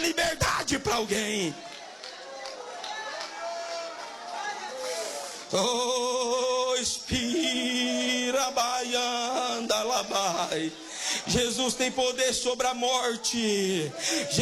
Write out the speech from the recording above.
liberdade para alguém. Oh, Espira Baianda Labai. Jesus tem poder sobre a morte.